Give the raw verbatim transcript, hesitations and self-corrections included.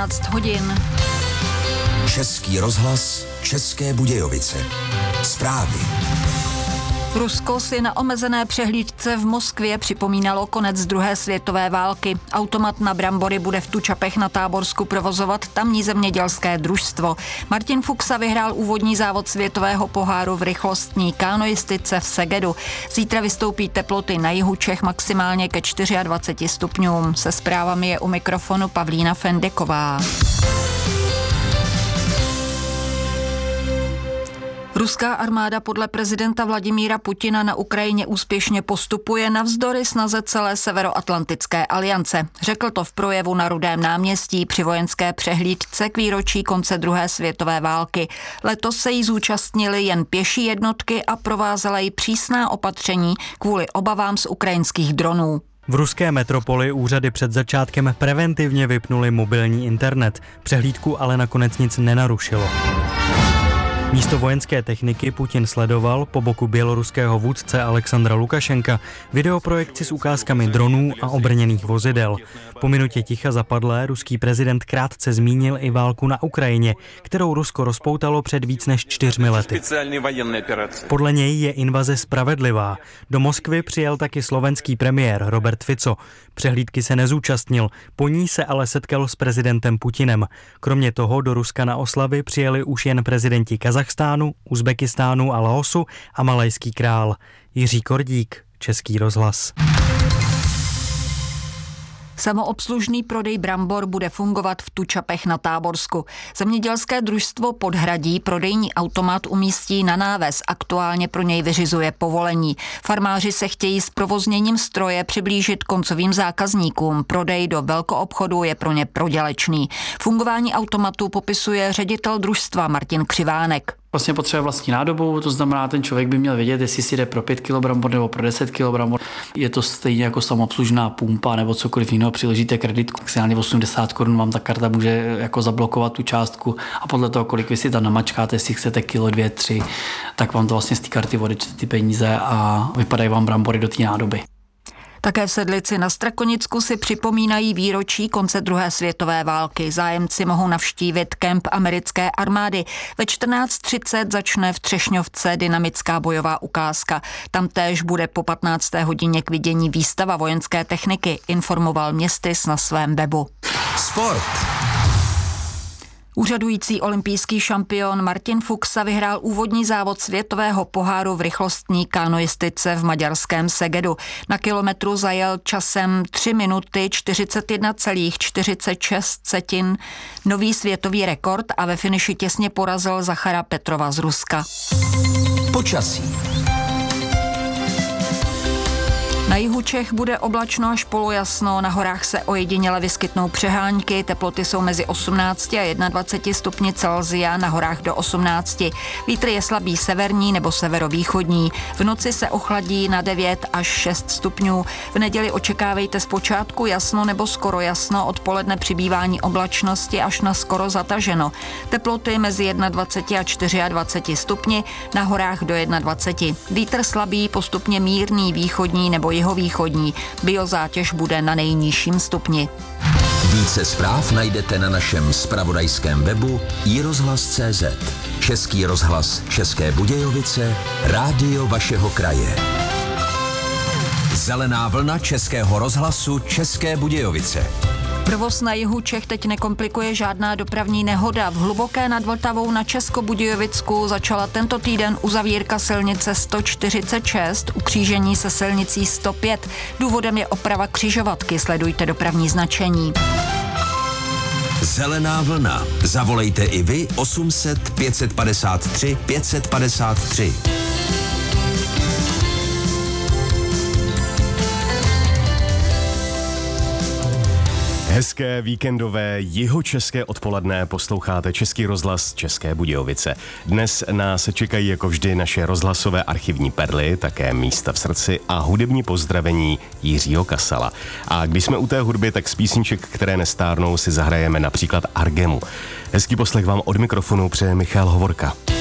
dvanáct hodin. Český rozhlas, České Budějovice. Zprávy. Rusko si na omezené přehlídce v Moskvě připomínalo konec druhé světové války. Automat na brambory bude v Tučapech na Táborsku provozovat tamní zemědělské družstvo. Martin Fuxa vyhrál úvodní závod světového poháru v rychlostní kánoistice v Segedu. Zítra vystoupí teploty na jihu Čech maximálně ke dvaceti čtyřem stupňům. Se zprávami je u mikrofonu Pavlína Fendeková. Ruská armáda podle prezidenta Vladimíra Putina na Ukrajině úspěšně postupuje navzdory snaze celé Severoatlantické aliance. Řekl to v projevu na Rudém náměstí při vojenské přehlídce k výročí konce druhé světové války. Letos se jí zúčastnily jen pěší jednotky a provázela jí přísná opatření kvůli obavám z ukrajinských dronů. V ruské metropoli úřady před začátkem preventivně vypnuly mobilní internet. Přehlídku ale nakonec nic nenarušilo. Místo vojenské techniky Putin sledoval po boku běloruského vůdce Alexandra Lukašenka videoprojekci s ukázkami dronů a obrněných vozidel. Po minutě ticha zapadlé ruský prezident krátce zmínil i válku na Ukrajině, kterou Rusko rozpoutalo před víc než čtyřmi lety. Podle něj je invaze spravedlivá. Do Moskvy přijel taky slovenský premiér Robert Fico. Přehlídky se nezúčastnil, po ní se ale setkal s prezidentem Putinem. Kromě toho do Ruska na oslavy přijeli už jen prezidenti Kazachstánu, Uzbekistánu a Laosu a malajský král. Jiří Kordík, Český rozhlas. Samoobslužný prodej brambor bude fungovat v Tučapech na Táborsku. Zemědělské družstvo Podhradí prodejní automat umístí na náves, aktuálně pro něj vyřizuje povolení. Farmáři se chtějí s provozněním stroje přiblížit koncovým zákazníkům. Prodej do velkoobchodu je pro ně prodělečný. Fungování automatu popisuje ředitel družstva Martin Křivánek. Vlastně potřebuje vlastní nádobu, to znamená, ten člověk by měl vědět, jestli si jde pro pět kilogramů brambor nebo pro deset kilogramů brambor. Je to stejně jako samoobslužná pumpa nebo cokoliv jiného, přiložíte kreditku, maximálně osmdesát korun vám ta karta může jako zablokovat tu částku a podle toho, kolik vy si tam namačkáte, jestli chcete kilo, dvě, tři, tak vám to vlastně z té karty odečte ty peníze a vypadají vám brambory do té nádoby. Také v Sedlici na Strakonicku si připomínají výročí konce druhé světové války. Zájemci mohou navštívit kemp americké armády. Ve čtrnáct třicet začne v Třešňovce dynamická bojová ukázka. Tam též bude po patnácté hodině k vidění výstava vojenské techniky, informoval Městys na svém webu. Sport. Úřadující olympijský šampion Martin Fuxa vyhrál úvodní závod světového poháru v rychlostní kánoistice v maďarském Segedu. Na kilometru zajel časem tři minuty čtyřicet jedna celá čtyřicet šest setin, nový světový rekord a ve finiši těsně porazil Zachara Petrova z Ruska. Počasí. Na jihu Čech bude oblačno až polojasno, na horách se ojediněle vyskytnou přehánky, teploty jsou mezi osmnácti a dvaceti jedním stupni Celsia, na horách do osmnácti. Vítr je slabý severní nebo severovýchodní. V noci se ochladí na devět až šest stupňů. V neděli očekávejte zpočátku jasno nebo skoro jasno, odpoledne přibývání oblačnosti až na skoro zataženo. Teploty mezi dvaceti jedním a dvaceti čtyřmi stupni, na horách do dvaceti jednoho. Vítr slabý, postupně mírný východní nebo jihovýchodní. Biozátěž bude na nejnižším stupni. Více zpráv najdete na našem zpravodajském webu i rozhlas tečka cé zet. Český rozhlas České Budějovice, rádio vašeho kraje. Zelená vlna Českého rozhlasu České Budějovice. Provoz na jihu Čech teď nekomplikuje žádná dopravní nehoda. V Hluboké nad Vltavou na Českobudějovicku začala tento týden uzavírka silnice sto čtyřicet šest, ukřížení se silnicí sto pět. Důvodem je oprava křižovatky, sledujte dopravní značení. Zelená vlna. Zavolejte i vy osm set pět set padesát tři pět set padesát tři. Hezké víkendové jihočeské odpoledne, posloucháte Český rozhlas České Budějovice. Dnes nás čekají jako vždy naše rozhlasové archivní perly, také místa v srdci a hudební pozdravení Jiřího Kasala. A když jsme u té hudby, tak z písniček, které nestárnou, si zahrajeme například Argemu. Hezký poslech vám od mikrofonu přeje Michal Hovorka.